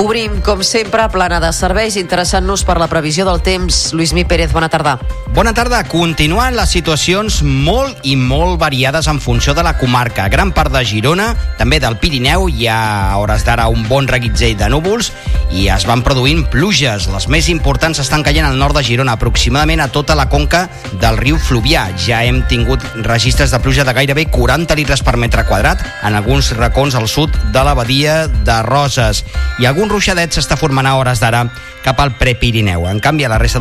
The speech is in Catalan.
Obrim, com sempre, plana de serveis, interessant-nos per la previsió del temps. Lluís Pérez, bona tarda. Bona tarda. Continuen les situacions molt i molt variades en funció de la comarca. Gran part de Girona, també del Pirineu, hi ha a hores d'ara un bon reguitzell de núvols i es van produint pluges. Les més importants estan caient al nord de Girona, aproximadament a tota la conca del riu Fluvià. Ja hem tingut registres de pluja de gairebé 40 litres per metre quadrat en alguns racons al sud de la badia de Roses. I algun ruixadet s'està formant a hores d'ara cap al Prepirineu. En canvi, a la resta